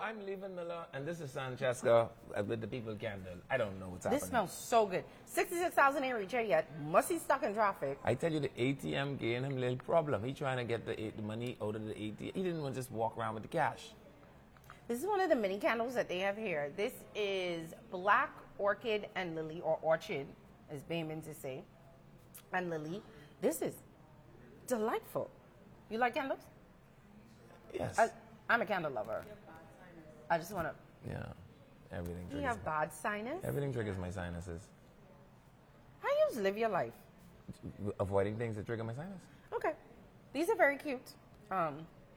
I'm Levan Miller, and this is Sancheska with the People Candle. I don't know what's happening. This smells so good. 66,000 ain't reached yet. Must be stuck in traffic. I tell you, the ATM gave him a little problem. He trying to get the money out of the ATM. He didn't want to just walk around with the cash. This is one of the mini candles that they have here. This is Black Orchid and Lily, or Orchid, as Bayman to say, and Lily. This is delightful. You like candles? Yes. I'm a candle lover. I just want to. Yeah. Everything triggers. You have bad sinus? Everything triggers my sinuses. How you just live your life? Avoiding things that trigger my sinus. Okay. These are very cute. Oh,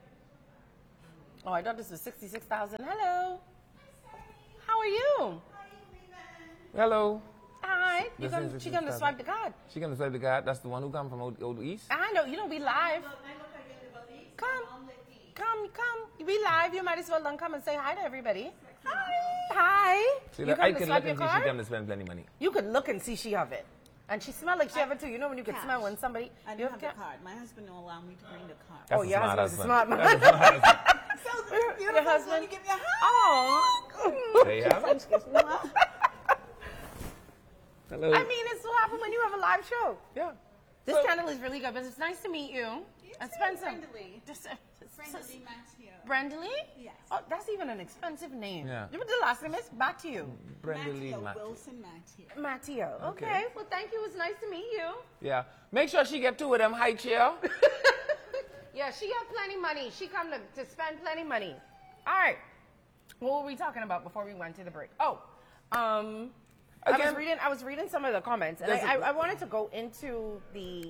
I thought this was 66,000. Hello. How are you? Hello. Hi. This She gonna swipe the card. She gonna swipe the card. That's the one who come from old East. I know. You know, we live. Come. We live. You might as well come and say hi to everybody. Hi. See, You I come to can swipe look your and see she card? come to spend plenty money. You could look and see she have it. And she smell like she have it too. You know when you can smell when somebody... I you don't have the ca- card. My husband will allow me to bring the card. That's Oh, a your smart husband's a husband. smart man. That's a smart husband. So Your beautiful. husband? Let me give you a hug. Oh. There you have it. Hello. I mean, it's what happens when you have a live show. Yeah. This So- candle is really good, but it's nice to meet you. And Spencer. Friendly. Friendly. Matthew. Brandley? Yes. Oh, that's even an expensive name. Yeah. You know what the last name is? Back to you. Brenda Lee Matthew. Matthew. Wilson Matthew. Matteo. Okay. Okay. Well, thank you. It was nice to meet you. Yeah. Make sure she get two of them high chair. Yeah, she got plenty money. She come to spend plenty money. All right. What were we talking about before we went to the break? Oh, I was reading some of the comments, and I wanted to go into the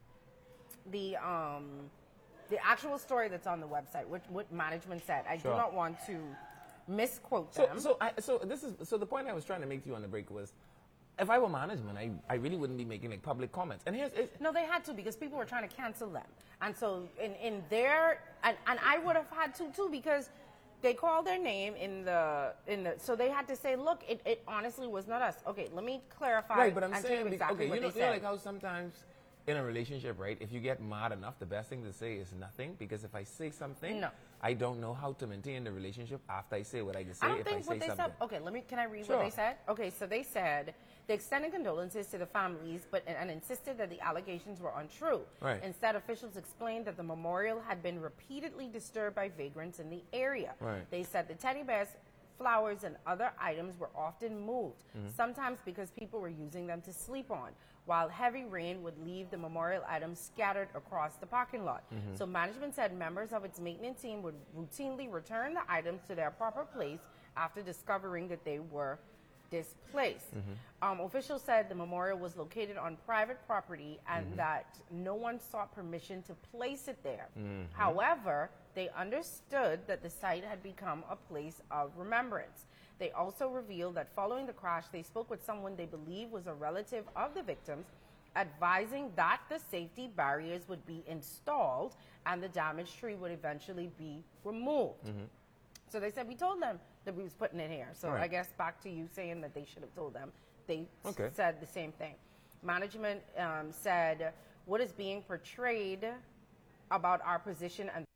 actual story that's on the website, what management said. I do Sure. not want to misquote them. So the point I was trying to make to you on the break was, if I were management, I really wouldn't be making like public comments. And No, they had to because people were trying to cancel them. And so in their, and I would have had to too because they called their name in the, so they had to say, look, it honestly was not us. Okay, let me clarify. right, but I'm and tell saying, you exactly okay, what you know they said. like how sometimes in a relationship, right, if you get mad enough, the best thing to say is nothing, because if I say something, No. I don't know how to maintain the relationship after I say what I say I don't if think I say what they something. said. Okay, can I read Sure. what they said? Okay, so they said they extended condolences to the families, and insisted that the allegations were untrue. Right. Instead, officials explained that the memorial had been repeatedly disturbed by vagrants in the area. Right. They said the teddy bears, flowers, and other items were often moved, sometimes because people were using them to sleep on, while heavy rain would leave the memorial items scattered across the parking lot. So management said members of its maintenance team would routinely return the items to their proper place after discovering that they were displaced. Officials said the memorial was located on private property and that no one sought permission to place it there. However, they understood that the site had become a place of remembrance. They also revealed that following the crash, they spoke with someone they believe was a relative of the victims, advising that the safety barriers would be installed and the damaged tree would eventually be removed. So they said, we told them that we was putting it here. So Right. I guess back to you saying that they should have told them. They Okay. said the same thing. Management said, what is being portrayed about our position and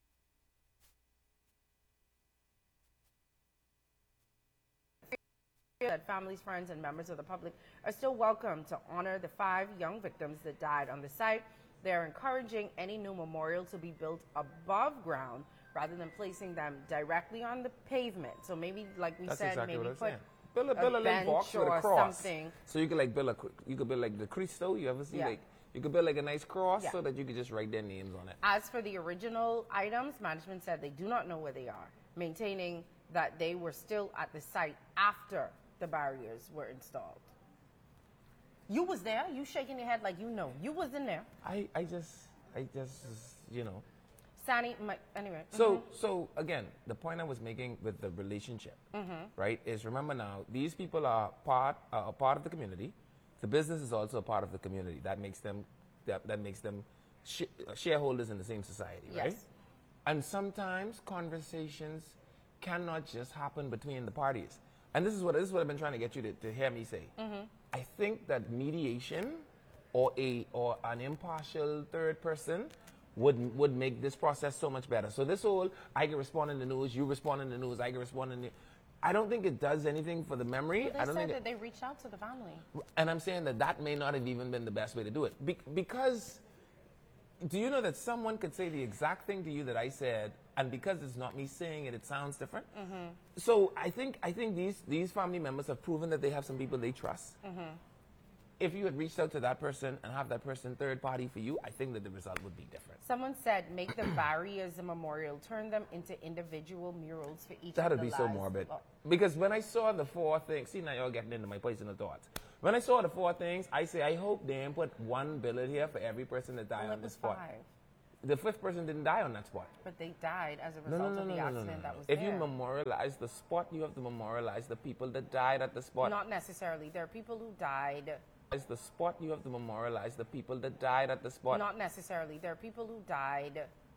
that families, friends, and members of the public are still welcome to honor the 5 young victims that died on the site. They're encouraging any new memorial to be built above ground rather than placing them directly on the pavement. So maybe, like we That's said, exactly maybe what put I'm saying. Build a little bench box with a or cross. something. So you could like build like the Cristo. You ever see Yeah. like you could build like a nice cross Yeah. so that you could just write their names on it. As for the original items, management said they do not know where they are, maintaining that they were still at the site after the barriers were installed. You was there? You shaking your head like you know. You was in there. I just you know. Sani, anyway. So again, the point I was making with the relationship, right, is remember now these people are a part of the community. The business is also a part of the community. That makes them shareholders in the same society, right? Yes. And sometimes conversations cannot just happen between the parties. And this is what I've been trying to get you to hear me say. I think that mediation or an impartial third person would make this process so much better. So this whole, I can respond in the news, you respond in the news, I can respond in the, I don't think it does anything for the memory. They I don't said think that they reached out to the family. and I'm saying that that may not have even been the best way to do it. Because, do you know that someone could say the exact thing to you that I said, and because it's not me saying it, it sounds different? So I think these family members have proven that they have some people they trust. If you had reached out to that person and have that person third party for you, I think that the result would be different. Someone said, make the barriers a memorial, turn them into individual murals for each That of would the be so lives. morbid. Because when I saw the 4 things, see now you're getting into my personal thoughts. When I saw the 4 things, I say, I hope they put one billet here for every person that died Well, on it the was spot. 5, The 5th person didn't die on that spot. but they died as a No, result no, no, of no, the no, no, accident no. that was If there. you memorialize the spot, you have to memorialize the people that died at the spot. Not necessarily. There are people who died. As the spot, you have to memorialize the people that died at the spot. Not necessarily. There are people who died